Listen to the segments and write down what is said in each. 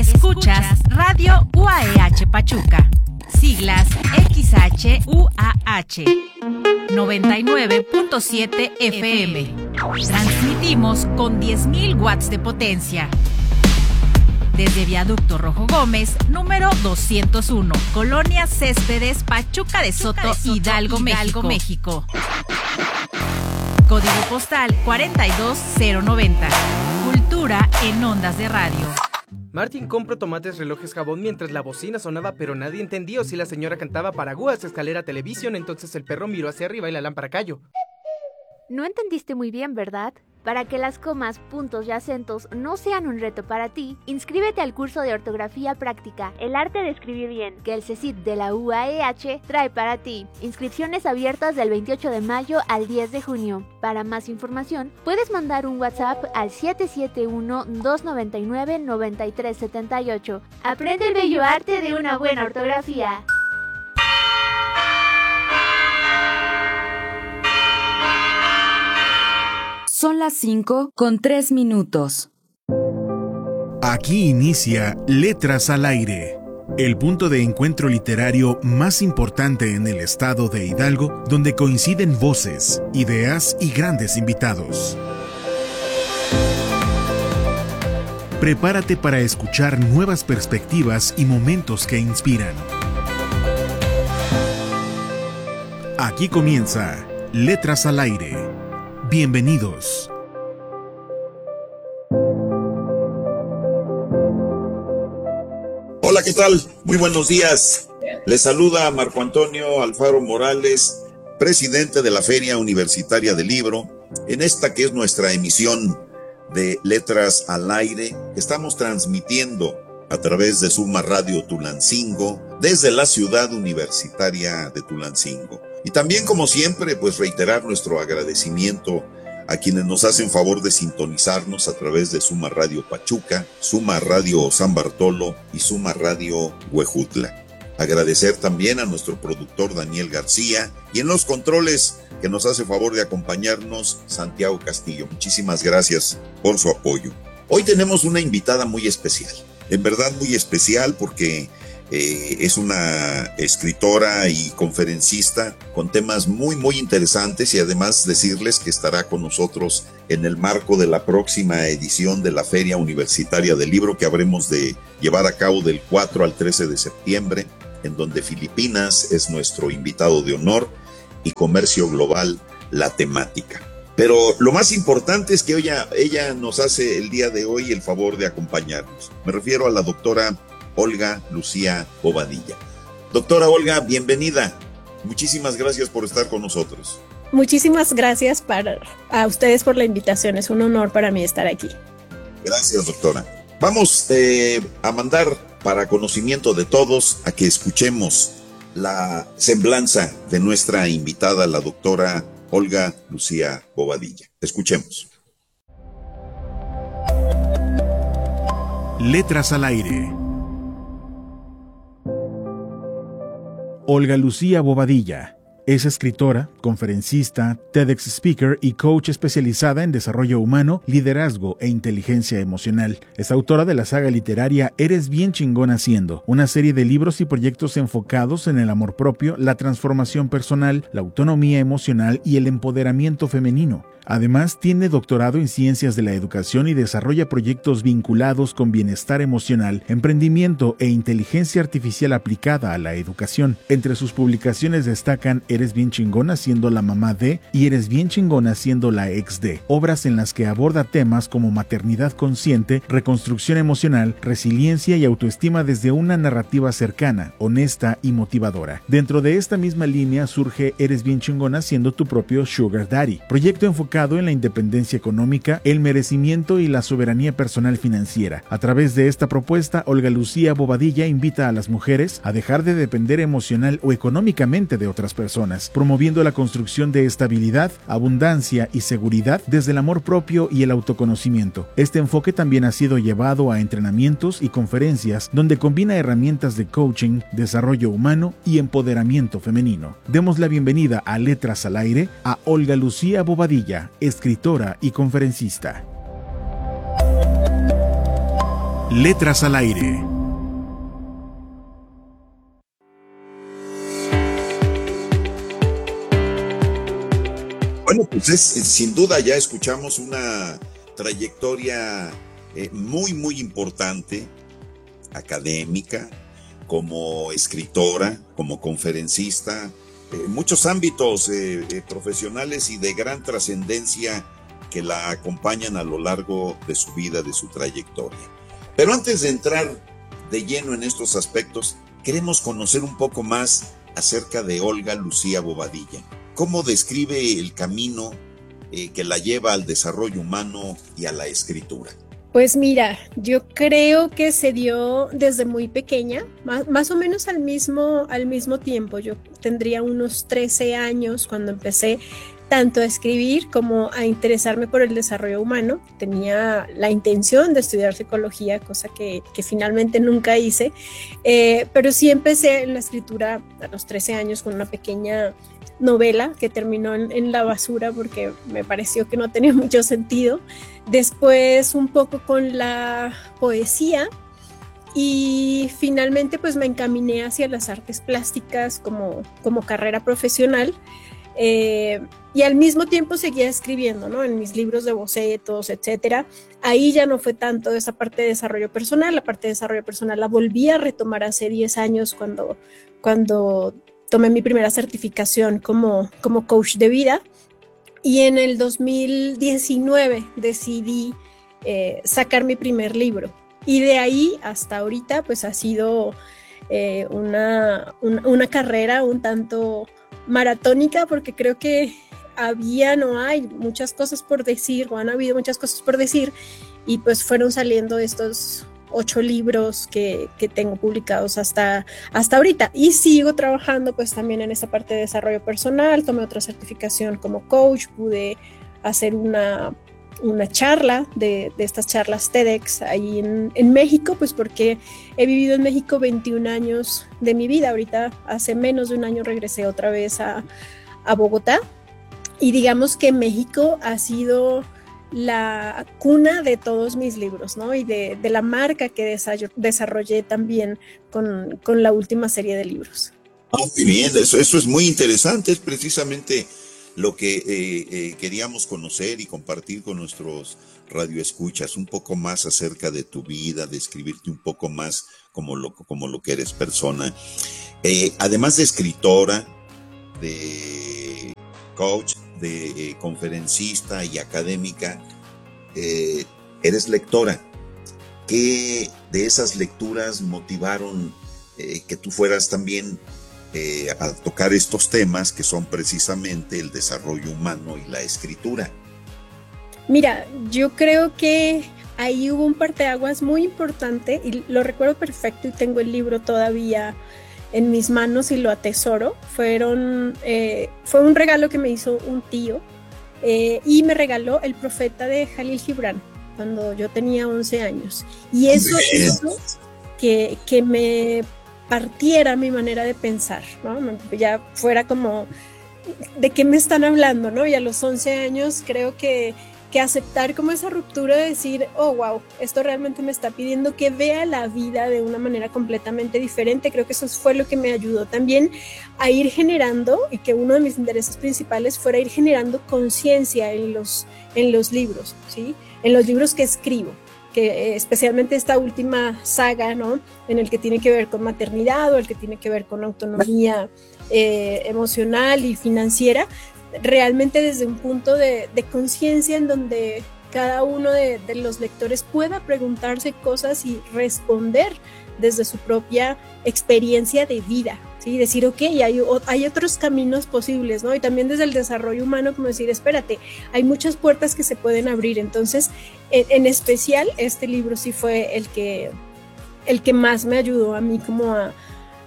Escuchas Radio UAEH Pachuca, siglas XHUAH, 99.7 FM. Transmitimos con 10.000 watts de potencia. Desde Viaducto Rojo Gómez, número 201, Colonia Céspedes, Pachuca de Soto, Hidalgo, México. Código postal 42090. Cultura en ondas de radio. Martín compró tomates, relojes, jabón mientras la bocina sonaba, pero nadie entendió si la señora cantaba Paraguas, escalera, televisión. Entonces el perro miró hacia arriba y la lámpara cayó. No entendiste muy bien, ¿verdad? Para que las comas, puntos y acentos no sean un reto para ti, inscríbete al curso de ortografía práctica, El arte de escribir bien, que el CECIT de la UAEH trae para ti. Inscripciones abiertas del 28 de mayo al 10 de junio. Para más información, puedes mandar un WhatsApp al 771-299-9378. Aprende el bello arte de una buena ortografía. Son las 5:03. Aquí inicia Letras al Aire, el punto de encuentro literario más importante en el estado de Hidalgo, donde coinciden voces, ideas y grandes invitados. Prepárate para escuchar nuevas perspectivas y momentos que inspiran. Aquí comienza Letras al Aire. Bienvenidos. Hola, ¿qué tal? Muy buenos días. Les saluda Marco Antonio Alfaro Morales, presidente de la Feria Universitaria del Libro, en esta que es nuestra emisión de Letras al Aire, que estamos transmitiendo a través de Suma Radio Tulancingo, desde la ciudad universitaria de Tulancingo. Y también, como siempre, pues reiterar nuestro agradecimiento a quienes nos hacen favor de sintonizarnos a través de Suma Radio Pachuca, Suma Radio San Bartolo y Suma Radio Huejutla. Agradecer también a nuestro productor Daniel García y en los controles que nos hace favor de acompañarnos Santiago Castillo. Muchísimas gracias por su apoyo. Hoy tenemos una invitada muy especial, en verdad muy especial porque es una escritora y conferencista con temas muy interesantes y además decirles que estará con nosotros en el marco de la próxima edición de la Feria Universitaria del Libro que habremos de llevar a cabo del 4 al 13 de septiembre, en donde Filipinas es nuestro invitado de honor y Comercio Global la temática. Pero lo más importante es que ella nos hace el día de hoy el favor de acompañarnos. Me refiero a la doctora Olga Lucía Bobadilla. Doctora Olga, bienvenida. Muchísimas gracias por estar con nosotros. Muchísimas gracias a ustedes por la invitación. Es un honor para mí estar aquí. Gracias, doctora. Vamos a mandar para conocimiento de todos a que escuchemos la semblanza de nuestra invitada, la doctora Olga Lucía Bobadilla. Escuchemos. Letras al Aire. Olga Lucía Bobadilla es escritora, conferencista, TEDx speaker y coach especializada en desarrollo humano, liderazgo e inteligencia emocional. Es autora de la saga literaria Eres bien chingón haciendo, una serie de libros y proyectos enfocados en el amor propio, la transformación personal, la autonomía emocional y el empoderamiento femenino. Además, tiene doctorado en Ciencias de la Educación y desarrolla proyectos vinculados con bienestar emocional, emprendimiento e inteligencia artificial aplicada a la educación. Entre sus publicaciones destacan Eres bien chingona siendo la mamá de y Eres bien chingona siendo la ex de, obras en las que aborda temas como maternidad consciente, reconstrucción emocional, resiliencia y autoestima desde una narrativa cercana, honesta y motivadora. Dentro de esta misma línea surge Eres bien chingona siendo tu propio Sugar Daddy, proyecto enfocado en la independencia económica, el merecimiento y la soberanía personal financiera. A través de esta propuesta, Olga Lucía Bobadilla invita a las mujeres a dejar de depender emocional o económicamente de otras personas, promoviendo la construcción de estabilidad, abundancia y seguridad desde el amor propio y el autoconocimiento. Este enfoque también ha sido llevado a entrenamientos y conferencias donde combina herramientas de coaching, desarrollo humano y empoderamiento femenino. Demos la bienvenida a Letras al Aire a Olga Lucía Bobadilla, escritora y conferencista. Letras al aire. Bueno, pues sin duda ya escuchamos una trayectoria muy importante, académica, como escritora, como conferencista, muchos ámbitos profesionales y de gran trascendencia que la acompañan a lo largo de su vida, de su trayectoria. Pero antes de entrar de lleno en estos aspectos, queremos conocer un poco más acerca de Olga Lucía Bobadilla. ¿Cómo describe el camino que la lleva al desarrollo humano y a la escritura? Pues mira, yo creo que se dio desde muy pequeña, más o menos al mismo tiempo. Yo tendría unos 13 años cuando empecé tanto a escribir como a interesarme por el desarrollo humano. Tenía la intención de estudiar psicología, cosa que finalmente nunca hice, pero sí empecé en la escritura a los 13 años con una pequeña novela que terminó en la basura porque me pareció que no tenía mucho sentido. Después un poco con la poesía y finalmente pues me encaminé hacia las artes plásticas como carrera profesional. Y al mismo tiempo seguía escribiendo, ¿no? En mis libros de bocetos, etcétera. Ahí ya no fue tanto esa parte de desarrollo personal. La parte de desarrollo personal la volví a retomar hace 10 años cuando tomé mi primera certificación como coach de vida. Y en el 2019 decidí sacar mi primer libro. Y de ahí hasta ahorita pues ha sido una carrera un tanto maratónica, porque creo que hay muchas cosas por decir, o han habido muchas cosas por decir, y pues fueron saliendo estos 8 libros que tengo publicados hasta ahorita, y sigo trabajando pues también en esta parte de desarrollo personal. Tomé otra certificación como coach, pude hacer una charla de estas charlas TEDx ahí en México, pues porque he vivido en México 21 años de mi vida. Ahorita hace menos de un año regresé otra vez a Bogotá, y digamos que México ha sido la cuna de todos mis libros, ¿no? Y de la marca que desarrollé también con la última serie de libros. Muy bien, eso es muy interesante, es precisamente lo que queríamos conocer y compartir con nuestros radioescuchas, un poco más acerca de tu vida, describirte un poco más como lo que eres persona. Además de escritora, de coach, de conferencista y académica, eres lectora. ¿Qué de esas lecturas motivaron que tú fueras también a tocar estos temas que son precisamente el desarrollo humano y la escritura? Mira, yo creo que ahí hubo un parteaguas muy importante y lo recuerdo perfecto, y tengo el libro todavía en mis manos y lo atesoro. Fue un regalo que me hizo un tío, y me regaló El Profeta de Jalil Gibran cuando yo tenía 11 años, y eso hizo que me partiera mi manera de pensar, ¿no? Ya fuera como, ¿de qué me están hablando, no? Y a los 11 años creo que aceptar como esa ruptura de decir, oh, wow, esto realmente me está pidiendo que vea la vida de una manera completamente diferente. Creo que eso fue lo que me ayudó también a ir generando, y que uno de mis intereses principales fuera ir generando conciencia en los libros, ¿sí? En los libros que escribo, que especialmente esta última saga, ¿no? En el que tiene que ver con maternidad, o el que tiene que ver con autonomía emocional y financiera, realmente desde un punto de conciencia en donde cada uno de los lectores pueda preguntarse cosas y responder desde su propia experiencia de vida, ¿sí? Decir, ok, hay otros caminos posibles, ¿no? Y también desde el desarrollo humano, como decir, espérate, hay muchas puertas que se pueden abrir. Entonces, en especial, este libro sí fue el que más me ayudó a mí como a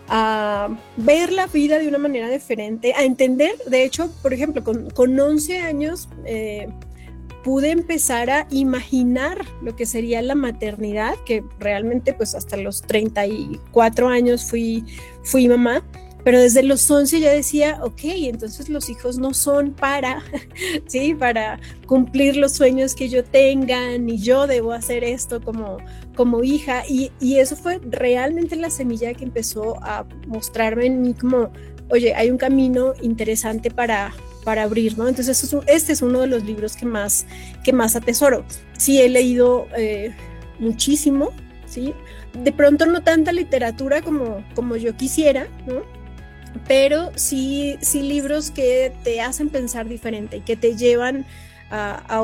ver la vida de una manera diferente, a entender. De hecho, por ejemplo, con 11 años pude empezar a imaginar lo que sería la maternidad, que realmente pues hasta los 34 años fui mamá, pero desde los 11 ya decía, ok, entonces los hijos no son para, ¿sí? Para cumplir los sueños que yo tenga, ni yo debo hacer esto como hija, y eso fue realmente la semilla que empezó a mostrarme en mí como, oye, hay un camino interesante para abrir, ¿no? Entonces este es uno de los libros que más atesoro. Sí, he leído muchísimo, ¿sí? De pronto no tanta literatura como yo quisiera, ¿no? Pero sí libros que te hacen pensar diferente y que te llevan a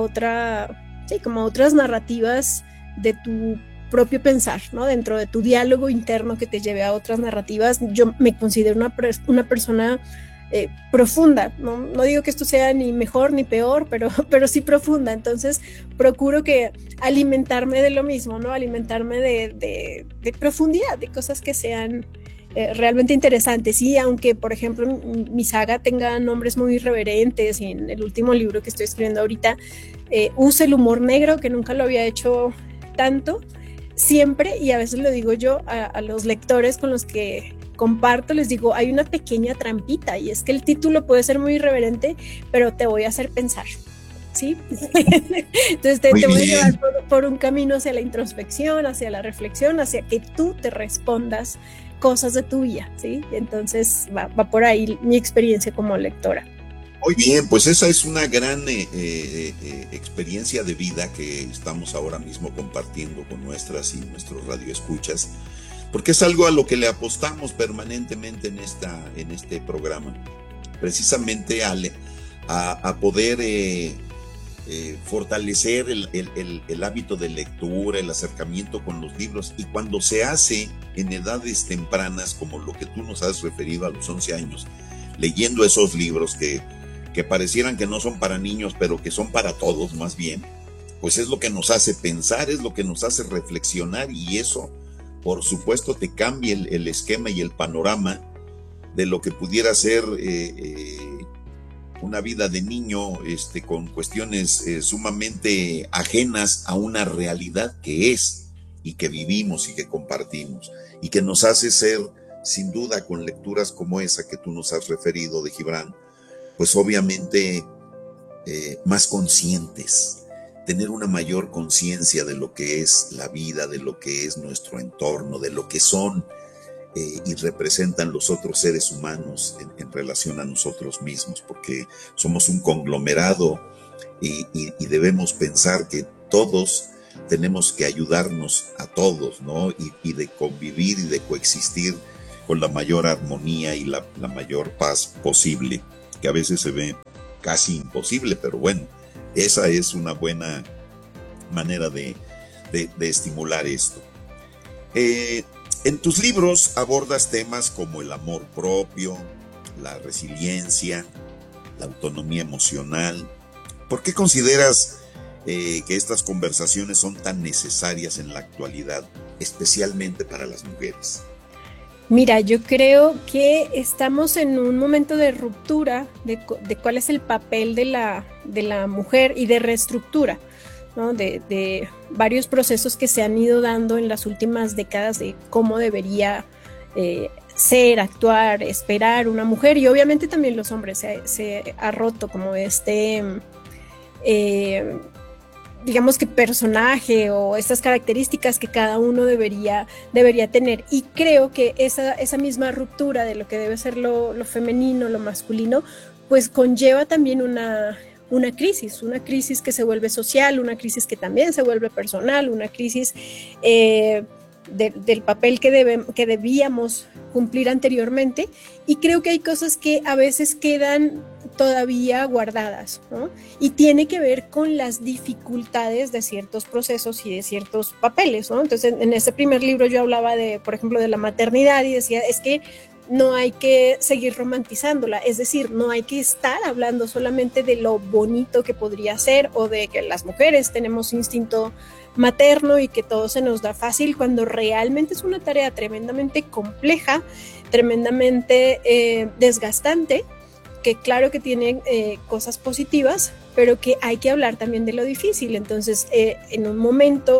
otras narrativas de tu propio pensar, ¿no? Dentro de tu diálogo interno que te lleve a otras narrativas. Yo me considero una persona profunda, no digo que esto sea ni mejor ni peor, pero sí profunda, entonces procuro que alimentarme de lo mismo, ¿no? Alimentarme de profundidad, de cosas que sean realmente interesantes, y aunque por ejemplo mi saga tenga nombres muy irreverentes, y en el último libro que estoy escribiendo ahorita use el humor negro, que nunca lo había hecho tanto, siempre, y a veces lo digo yo a los lectores con los que comparto, les digo, hay una pequeña trampita, y es que el título puede ser muy irreverente, pero te voy a hacer pensar, ¿sí? Entonces te voy a llevar por un camino hacia la introspección, hacia la reflexión, hacia que tú te respondas cosas de tu vida, ¿sí? Entonces va por ahí mi experiencia como lectora. Muy bien, pues esa es una gran experiencia de vida que estamos ahora mismo compartiendo con nuestras y nuestros radioescuchas, porque es algo a lo que le apostamos permanentemente en este programa, precisamente a poder fortalecer el hábito de lectura, el acercamiento con los libros, y cuando se hace en edades tempranas, como lo que tú nos has referido a los 11 años, leyendo esos libros que parecieran que no son para niños, pero que son para todos más bien, pues es lo que nos hace pensar, es lo que nos hace reflexionar, y eso, por supuesto, te cambia el esquema y el panorama de lo que pudiera ser una vida de niño con cuestiones sumamente ajenas a una realidad que es y que vivimos y que compartimos, y que nos hace ser, sin duda, con lecturas como esa que tú nos has referido de Gibran, pues obviamente más conscientes, tener una mayor conciencia de lo que es la vida, de lo que es nuestro entorno, de lo que son y representan los otros seres humanos en relación a nosotros mismos, porque somos un conglomerado y debemos pensar que todos tenemos que ayudarnos a todos, ¿no? Y de convivir y de coexistir con la mayor armonía y la mayor paz posible, que a veces se ve casi imposible, pero bueno, esa es una buena manera de estimular esto. En tus libros abordas temas como el amor propio, la resiliencia, la autonomía emocional. ¿Por qué consideras que estas conversaciones son tan necesarias en la actualidad, especialmente para las mujeres? Mira, yo creo que estamos en un momento de ruptura de cuál es el papel de la mujer y de reestructura, ¿no? De varios procesos que se han ido dando en las últimas décadas de cómo debería ser, actuar, esperar una mujer, y obviamente también los hombres. Se ha roto como digamos que personaje o estas características que cada uno debería tener, y creo que esa misma ruptura de lo que debe ser lo femenino, lo masculino, pues conlleva también una crisis que se vuelve social, una crisis que también se vuelve personal, una crisis del papel que debíamos cumplir anteriormente, y creo que hay cosas que a veces quedan todavía guardadas, ¿no? Y tiene que ver con las dificultades de ciertos procesos y de ciertos papeles, ¿no? Entonces, en este primer libro yo hablaba por ejemplo, de la maternidad, y decía, es que no hay que seguir romantizándola, es decir, no hay que estar hablando solamente de lo bonito que podría ser, o de que las mujeres tenemos instinto materno y que todo se nos da fácil, cuando realmente es una tarea tremendamente compleja, tremendamente desgastante, que claro que tiene cosas positivas, pero que hay que hablar también de lo difícil. Entonces, en un momento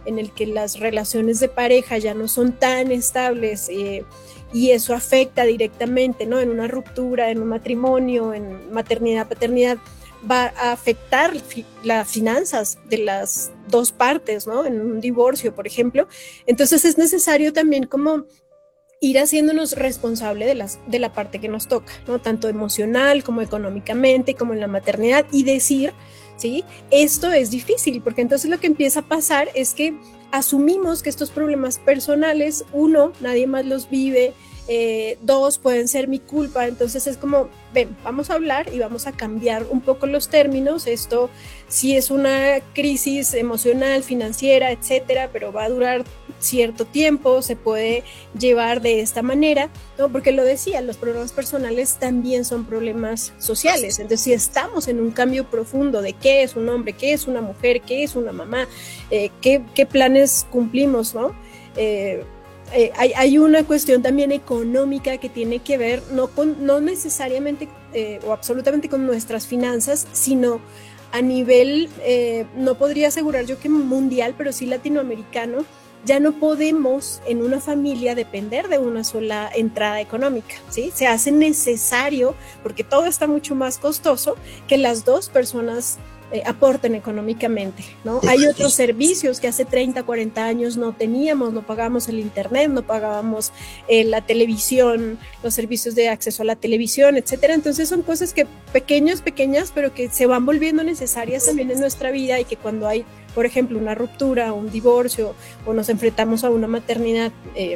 en el que las relaciones de pareja ya no son tan estables, y eso afecta directamente, ¿no? En una ruptura, en un matrimonio, en maternidad, paternidad, va a afectar las finanzas de las dos partes, ¿no? En un divorcio, por ejemplo. Entonces es necesario también como ir haciéndonos responsable de la parte que nos toca, ¿no? Tanto emocional como económicamente, como en la maternidad, y decir, ¿sí? Esto es difícil, porque entonces lo que empieza a pasar es que asumimos que estos problemas personales, uno, nadie más los vive, dos, pueden ser mi culpa. Entonces es como, ven, vamos a hablar y vamos a cambiar un poco los términos. Esto sí es una crisis emocional, financiera, etcétera, pero va a durar cierto tiempo, se puede llevar de esta manera, ¿no? Porque lo decía, los problemas personales también son problemas sociales. Entonces, si estamos en un cambio profundo de qué es un hombre, qué es una mujer, qué es una mamá, qué planes cumplimos, ¿no? Hay una cuestión también económica que tiene que ver no necesariamente o absolutamente con nuestras finanzas, sino a nivel, no podría asegurar yo que mundial, pero sí latinoamericano. Ya no podemos en una familia depender de una sola entrada económica, ¿sí? Se hace necesario, porque todo está mucho más costoso, que las dos personas aporten económicamente, ¿no? Hay otros servicios que hace 30, 40 años no teníamos, no pagábamos el internet, no pagábamos la televisión, los servicios de acceso a la televisión, etcétera. Entonces son cosas que pequeñas, pero que se van volviendo necesarias también en nuestra vida, y que cuando hay, por ejemplo, una ruptura, un divorcio, o nos enfrentamos a una maternidad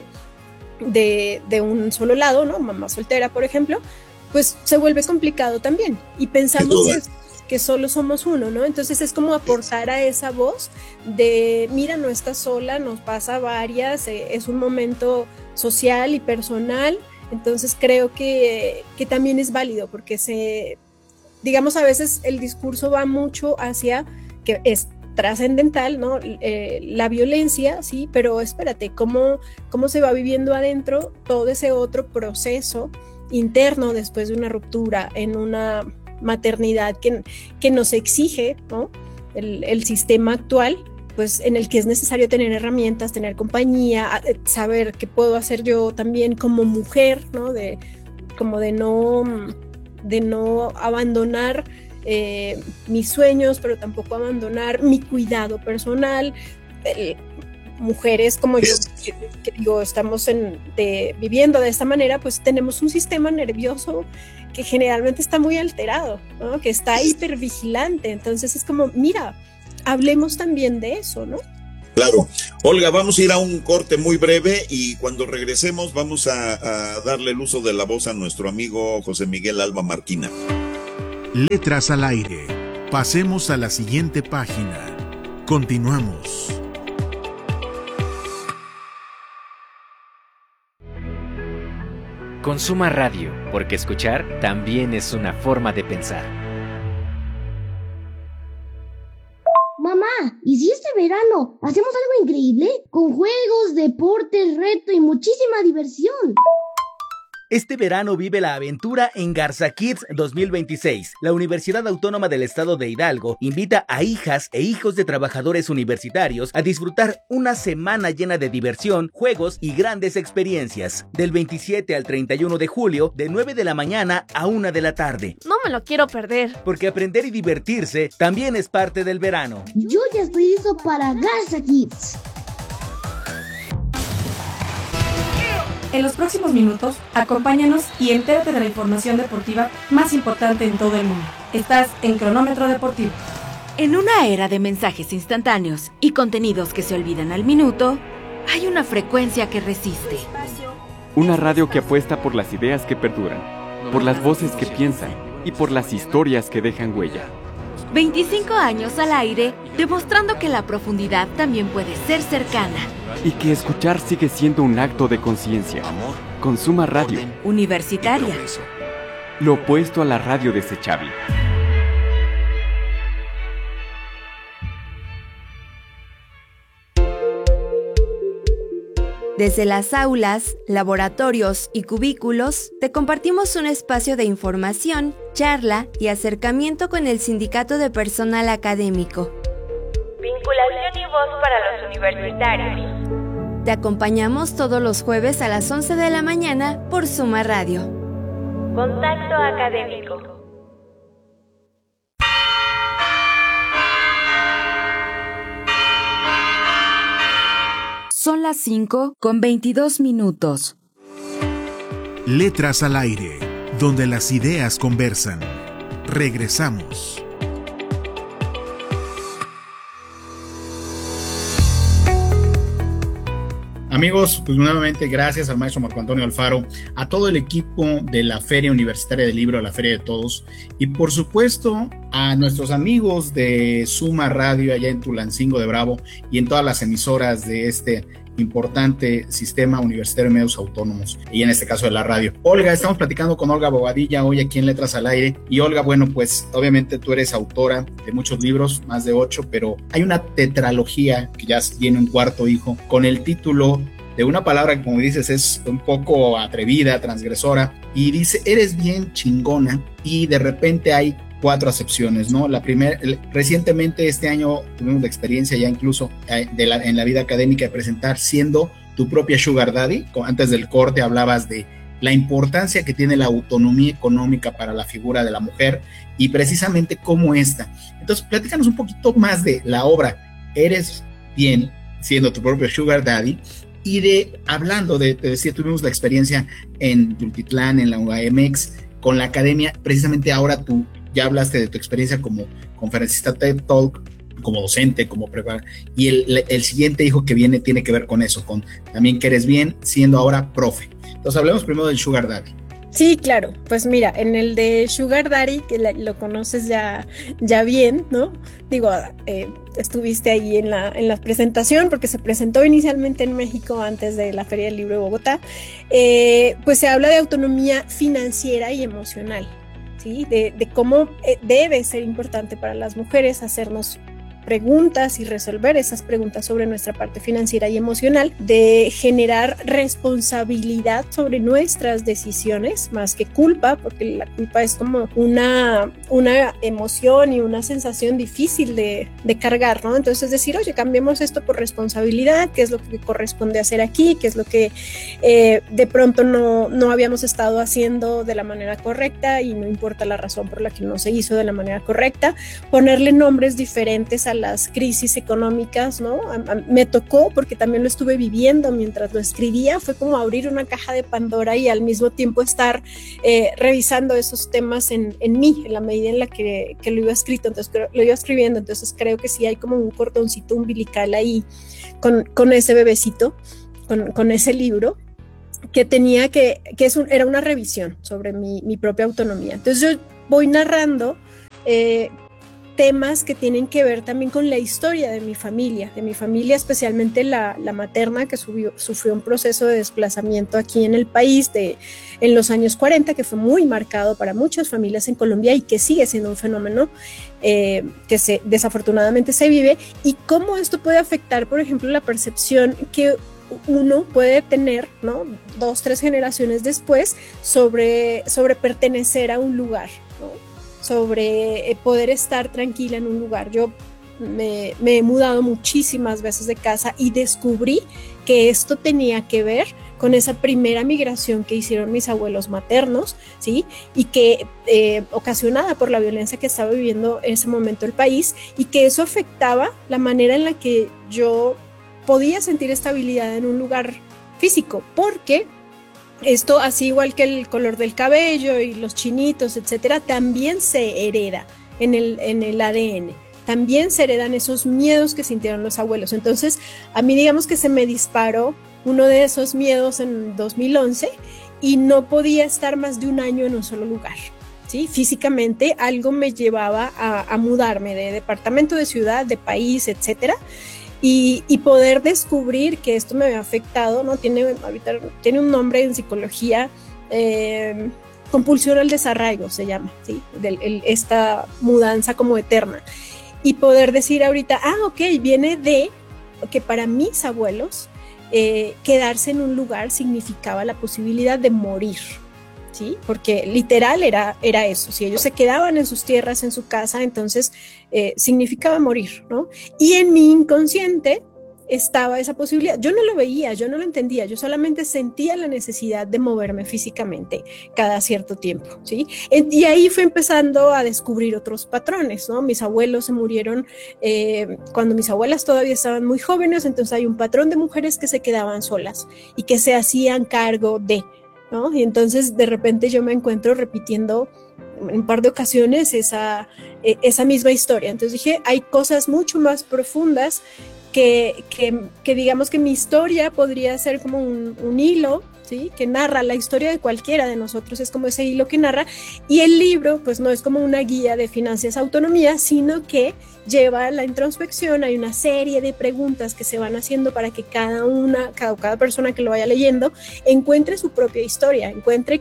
de un solo lado, ¿no? Mamá soltera, por ejemplo, pues se vuelve complicado también, y pensamos que solo somos uno, ¿no? Entonces es como aportar a esa voz de, mira, no estás sola, nos pasa varias, es un momento social y personal. Entonces creo que también es válido, porque digamos, a veces el discurso va mucho hacia que es trascendental, ¿no? La violencia, sí, pero espérate, ¿cómo se va viviendo adentro todo ese otro proceso interno después de una ruptura, en una maternidad que nos exige, ¿no? El sistema actual, pues en el que es necesario tener herramientas, tener compañía, saber qué puedo hacer yo también como mujer, ¿no? De no abandonar mis sueños, pero tampoco abandonar mi cuidado personal. Mujeres como yo, que digo, estamos viviendo de esta manera, pues tenemos un sistema nervioso que generalmente está muy alterado, ¿no? Que está hipervigilante. Entonces es como, mira, hablemos también de eso, ¿no? Claro. Olga, vamos a ir a un corte muy breve, y cuando regresemos vamos a darle el uso de la voz a nuestro amigo José Miguel Alba Marquina. Letras al aire. Pasemos a la siguiente página. Continuamos. Consuma radio, porque escuchar también es una forma de pensar. Mamá, ¿y si este verano hacemos algo increíble? Con juegos, deportes, reto y muchísima diversión. Este verano vive la aventura en Garza Kids 2026. La Universidad Autónoma del Estado de Hidalgo invita a hijas e hijos de trabajadores universitarios a disfrutar una semana llena de diversión, juegos y grandes experiencias. Del 27 al 31 de julio, de 9 de la mañana a 1 de la tarde. No me lo quiero perder. Porque aprender y divertirse también es parte del verano. Yo ya estoy listo para Garza Kids. En los próximos minutos, acompáñanos y entérate de la información deportiva más importante en todo el mundo. Estás en Cronómetro Deportivo. En una era de mensajes instantáneos y contenidos que se olvidan al minuto, hay una frecuencia que resiste. Una radio que apuesta por las ideas que perduran, por las voces que piensan y por las historias que dejan huella. 25 años al aire, demostrando que la profundidad también puede ser cercana. Y que escuchar sigue siendo un acto de conciencia. Consuma radio. Universitaria. Lo opuesto a la radio desechable. Desde las aulas, laboratorios y cubículos, te compartimos un espacio de información, charla y acercamiento con el Sindicato de Personal Académico. Vinculación y voz para los universitarios. Te acompañamos todos los jueves a las 11 de la mañana por Suma Radio. Contacto académico. Son las 5:22. Letras al aire, donde las ideas conversan. Regresamos. Amigos, pues nuevamente gracias al maestro Marco Antonio Alfaro, a todo el equipo de la Feria Universitaria del Libro, la Feria de Todos, y por supuesto a nuestros amigos de Suma Radio allá en Tulancingo de Bravo y en todas las emisoras de este importante sistema universitario de medios autónomos, y en este caso de la radio. Olga, estamos platicando con Olga Bobadilla hoy aquí en Letras al Aire, y Olga, bueno, pues obviamente tú eres autora de muchos libros, más de 8, pero hay una tetralogía que ya tiene un cuarto hijo, con el título de una palabra que, como dices, es un poco atrevida, transgresora, y dice, eres bien chingona, y de repente hay 4 acepciones, ¿no? La primera, recientemente este año tuvimos la experiencia ya incluso en la vida académica de presentar siendo tu propia Sugar Daddy. Antes del corte hablabas de la importancia que tiene la autonomía económica para la figura de la mujer y precisamente cómo esta. Entonces, platícanos un poquito más de la obra Eres bien siendo tu propio Sugar Daddy, y hablando de decir, tuvimos la experiencia en Tultitlán, en la UAMX, con la academia, precisamente ahora tú ya hablaste de tu experiencia como conferencista TED Talk, como docente, como preparador, y el siguiente hijo que viene tiene que ver con eso, con también que eres bien siendo ahora profe. Entonces hablemos primero del Sugar Daddy. Sí, claro, pues mira, en el de Sugar Daddy, que lo conoces ya bien, ¿no? Digo, estuviste ahí en la presentación, porque se presentó inicialmente en México antes de la Feria del Libro de Bogotá, pues se habla de autonomía financiera y emocional, ¿sí? De cómo debe ser importante para las mujeres hacernos preguntas y resolver esas preguntas sobre nuestra parte financiera y emocional, de generar responsabilidad sobre nuestras decisiones más que culpa, porque la culpa es como una emoción y una sensación difícil de cargar, ¿no? Entonces decir, oye, cambiemos esto por responsabilidad, qué es lo que corresponde hacer aquí, qué es lo que de pronto no habíamos estado haciendo de la manera correcta y no importa la razón por la que no se hizo de la manera correcta, ponerle nombres diferentes a las crisis económicas, ¿no? Me tocó, porque también lo estuve viviendo mientras lo escribía, fue como abrir una caja de Pandora y al mismo tiempo estar revisando esos temas en mí, en la medida en la que lo iba escribiendo, entonces creo que sí hay como un cordoncito umbilical ahí con ese bebecito, con ese libro, que tenía era una revisión sobre mi propia autonomía. Entonces yo voy narrando temas que tienen que ver también con la historia de mi familia especialmente la materna, que sufrió un proceso de desplazamiento aquí en el país en los años 40, que fue muy marcado para muchas familias en Colombia y que sigue siendo un fenómeno que desafortunadamente se vive, y cómo esto puede afectar, por ejemplo, la percepción que uno puede tener, ¿no? 2, 3 generaciones después sobre pertenecer a un lugar, ¿no? Sobre poder estar tranquila en un lugar. Yo me he mudado muchísimas veces de casa y descubrí que esto tenía que ver con esa primera migración que hicieron mis abuelos maternos, ¿sí? Y que ocasionada por la violencia que estaba viviendo en ese momento el país, y que eso afectaba la manera en la que yo podía sentir estabilidad en un lugar físico, porque esto, así igual que el color del cabello y los chinitos, etcétera, también se hereda en el ADN. También se heredan esos miedos que sintieron los abuelos. Entonces, a mí digamos que se me disparó uno de esos miedos en 2011 y no podía estar más de un año en un solo lugar, ¿sí? Físicamente algo me llevaba a mudarme de departamento, de ciudad, de país, etcétera. Y poder descubrir que esto me había afectado, ¿no? Tiene un nombre en psicología, compulsión al desarraigo se llama, ¿sí? Esta mudanza como eterna. Y poder decir ahorita, ok, viene de que para mis abuelos quedarse en un lugar significaba la posibilidad de morir, ¿sí? Porque literal era eso, si ellos se quedaban en sus tierras, en su casa, entonces significaba morir, ¿no? Y en mi inconsciente estaba esa posibilidad. Yo no lo veía, yo no lo entendía, yo solamente sentía la necesidad de moverme físicamente cada cierto tiempo, ¿sí? Y ahí fue empezando a descubrir otros patrones, ¿no? Mis abuelos se murieron cuando mis abuelas todavía estaban muy jóvenes, entonces hay un patrón de mujeres que se quedaban solas y que se hacían cargo de, ¿no? Y entonces de repente yo me encuentro repitiendo en un par de ocasiones esa misma historia. Entonces dije, hay cosas mucho más profundas que digamos que mi historia podría ser como un hilo, ¿sí? Que narra la historia de cualquiera de nosotros, es como ese hilo que narra, y el libro pues no es como una guía de finanzas, autonomía, sino que lleva la introspección, hay una serie de preguntas que se van haciendo para que cada persona que lo vaya leyendo encuentre su propia historia, encuentre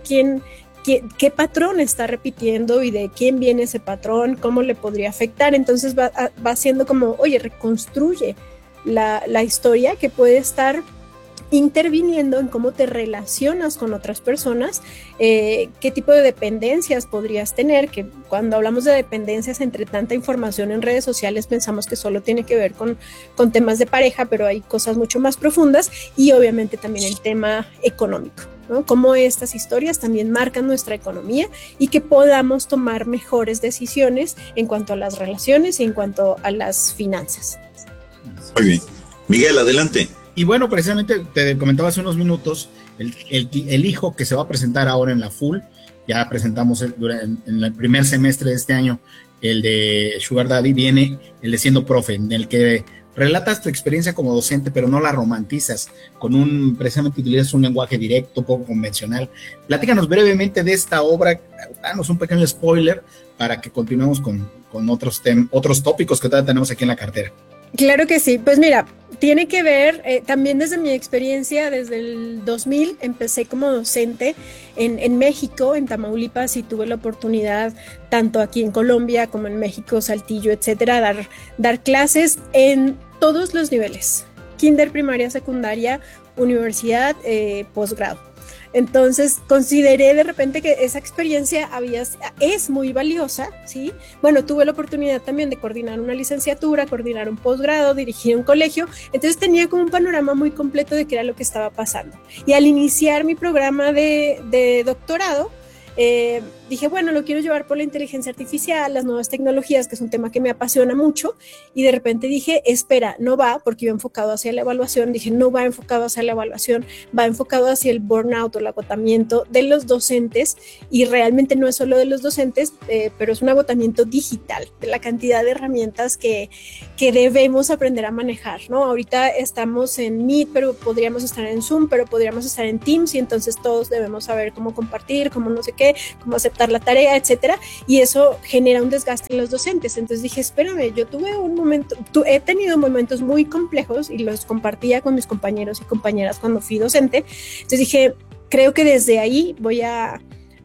qué patrón está repitiendo y de quién viene ese patrón, cómo le podría afectar. Entonces va siendo como, oye, reconstruye la historia que puede estar interviniendo en cómo te relacionas con otras personas, qué tipo de dependencias podrías tener, que cuando hablamos de dependencias entre tanta información en redes sociales pensamos que solo tiene que ver con temas de pareja, pero hay cosas mucho más profundas, y obviamente también el tema económico, ¿no? Cómo estas historias también marcan nuestra economía y que podamos tomar mejores decisiones en cuanto a las relaciones y en cuanto a las finanzas. Muy bien. Miguel, adelante. Y bueno, precisamente te comentaba hace unos minutos, el hijo que se va a presentar ahora en la FUL, ya presentamos en el primer semestre de este año, el de Sugar Daddy, viene el de Siendo Profe, en el que relatas tu experiencia como docente, pero no la romantizas, precisamente utilizas un lenguaje directo, poco convencional. Platícanos brevemente de esta obra, danos un pequeño spoiler para que continuemos con otros tópicos que todavía tenemos aquí en la cartera. Claro que sí, pues mira, tiene que ver también desde mi experiencia, desde el 2000 empecé como docente en México, en Tamaulipas, y tuve la oportunidad tanto aquí en Colombia como en México, Saltillo, etcétera, dar clases en todos los niveles, kinder, primaria, secundaria, universidad, posgrado. Entonces consideré de repente que esa experiencia es muy valiosa, ¿sí? Bueno, tuve la oportunidad también de coordinar una licenciatura, coordinar un posgrado, dirigir un colegio, entonces tenía como un panorama muy completo de qué era lo que estaba pasando. Y al iniciar mi programa de doctorado, dije, bueno, lo quiero llevar por la inteligencia artificial, las nuevas tecnologías, que es un tema que me apasiona mucho, y de repente dije, espera, no va, porque iba enfocado hacia la evaluación, dije, no va enfocado hacia la evaluación, va enfocado hacia el burnout o el agotamiento de los docentes, y realmente no es solo de los docentes, pero es un agotamiento digital, de la cantidad de herramientas que debemos aprender a manejar, ¿no? Ahorita estamos en Meet, pero podríamos estar en Zoom, pero podríamos estar en Teams, y entonces todos debemos saber cómo compartir, cómo no sé qué, cómo aceptar la tarea, etcétera, y eso genera un desgaste en los docentes. Entonces dije, espérame, yo he tenido momentos muy complejos y los compartía con mis compañeros y compañeras cuando fui docente. Entonces dije, creo que desde ahí voy a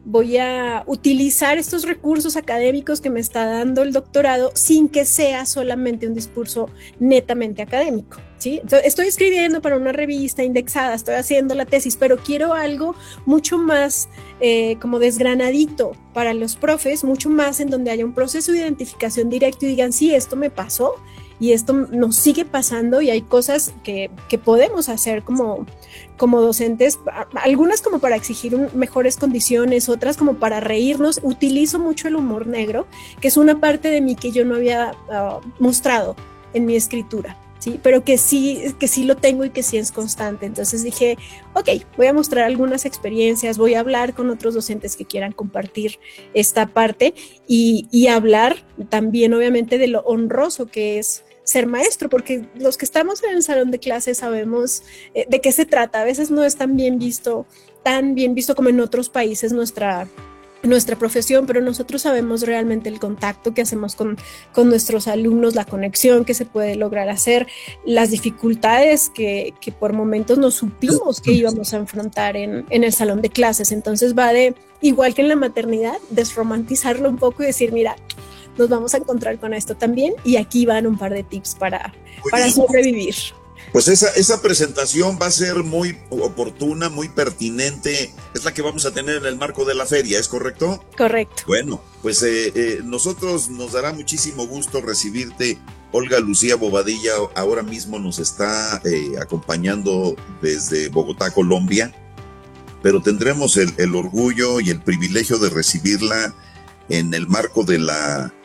utilizar estos recursos académicos que me está dando el doctorado sin que sea solamente un discurso netamente académico, ¿sí? Entonces, estoy escribiendo para una revista indexada, estoy haciendo la tesis, pero quiero algo mucho más como desgranadito para los profes, mucho más en donde haya un proceso de identificación directo y digan, sí, esto me pasó y esto nos sigue pasando, y hay cosas que podemos hacer como docentes, algunas como para exigir mejores condiciones, otras como para reírnos. Utilizo mucho el humor negro, que es una parte de mí que yo no había mostrado en mi escritura, ¿sí? Pero que sí lo tengo y que sí es constante. Entonces dije, ok, voy a mostrar algunas experiencias, voy a hablar con otros docentes que quieran compartir esta parte y hablar también obviamente de lo honroso que es ser maestro, porque los que estamos en el salón de clases sabemos de qué se trata. A veces no es tan bien visto como en otros países nuestra profesión, pero nosotros sabemos realmente el contacto que hacemos con nuestros alumnos, la conexión que se puede lograr hacer, las dificultades que por momentos no supimos que íbamos a enfrentar en el salón de clases. Entonces va de, igual que en la maternidad, desromantizarlo un poco y decir, mira, nos vamos a encontrar con esto también, y aquí van un par de tips para sobrevivir. Pues esa presentación va a ser muy oportuna, muy pertinente. Es la que vamos a tener en el marco de la feria, ¿es correcto? Correcto. Bueno, pues nosotros nos dará muchísimo gusto recibirte. Olga Lucía Bobadilla ahora mismo nos está acompañando desde Bogotá, Colombia, pero tendremos el orgullo y el privilegio de recibirla en el marco de la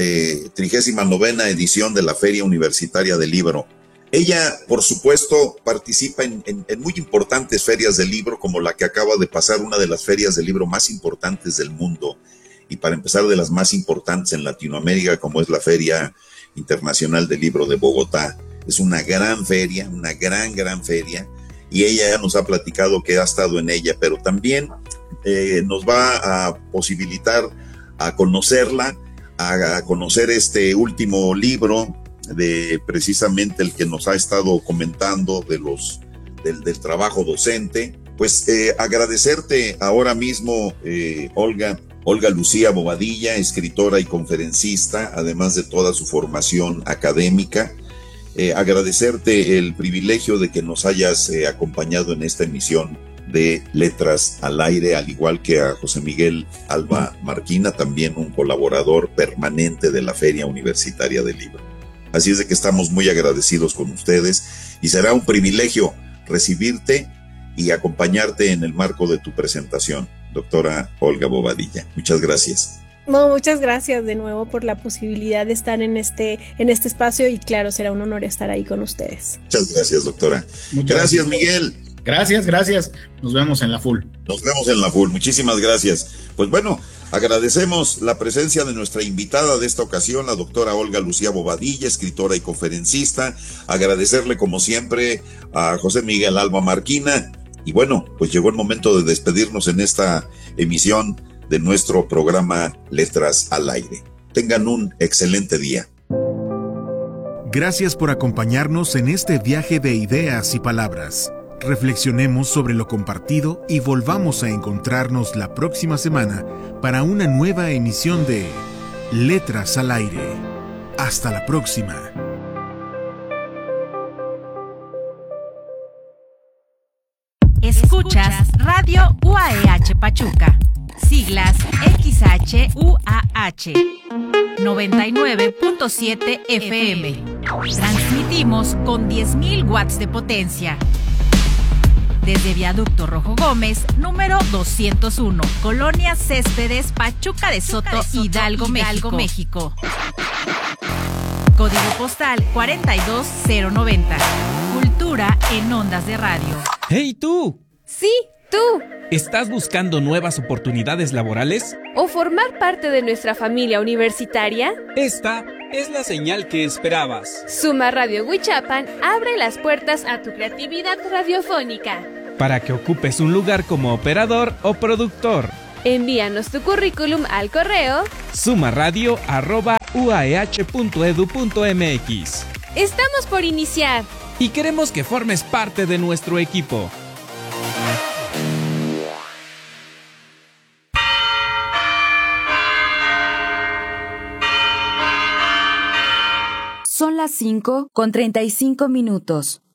39ª edición de la Feria Universitaria del Libro. Ella, por supuesto, participa en muy importantes ferias del libro, como la que acaba de pasar, una de las ferias del libro más importantes del mundo, y para empezar, de las más importantes en Latinoamérica, como es la Feria Internacional del Libro de Bogotá. Es una gran feria, una gran feria, y ella ya nos ha platicado que ha estado en ella, pero también nos va a posibilitar a conocerla, a conocer este último libro, de precisamente el que nos ha estado comentando del trabajo docente. Pues agradecerte ahora mismo, Olga Lucía Bobadilla, escritora y conferencista, además de toda su formación académica. Agradecerte el privilegio de que nos hayas acompañado en esta emisión de Letras al Aire, al igual que a José Miguel Alba Marquina, también un colaborador permanente de la Feria Universitaria del Libro. Así es de que estamos muy agradecidos con ustedes y será un privilegio recibirte y acompañarte en el marco de tu presentación, doctora Olga Bobadilla. Muchas gracias. No, muchas gracias de nuevo por la posibilidad de estar en este espacio, y claro, será un honor estar ahí con ustedes. Muchas gracias, doctora. Gracias, Miguel. Gracias. Nos vemos en la full. Muchísimas gracias. Pues bueno, agradecemos la presencia de nuestra invitada de esta ocasión, la doctora Olga Lucía Bobadilla, escritora y conferencista. Agradecerle, como siempre, a José Miguel Alba Marquina. Y bueno, pues llegó el momento de despedirnos en esta emisión de nuestro programa Letras al Aire. Tengan un excelente día. Gracias por acompañarnos en este viaje de ideas y palabras. Reflexionemos sobre lo compartido y volvamos a encontrarnos la próxima semana para una nueva emisión de Letras al Aire. Hasta la próxima. Escuchas Radio UAEH Pachuca, siglas XHUAH, 99.7 FM. Transmitimos con 10.000 watts de potencia. Desde Viaducto Rojo Gómez, número 201, Colonia Céspedes, Pachuca de Soto, Hidalgo, México. Código postal 42090. Cultura en ondas de radio. ¡Hey tú! Sí, tú. ¿Estás buscando nuevas oportunidades laborales? ¿O formar parte de nuestra familia universitaria? Esta es la señal que esperabas. Suma Radio Huichapan abre las puertas a tu creatividad radiofónica. Para que ocupes un lugar como operador o productor. Envíanos tu currículum al correo sumaradio@uaeh.edu.mx. Estamos por iniciar y queremos que formes parte de nuestro equipo. Son las 5:35.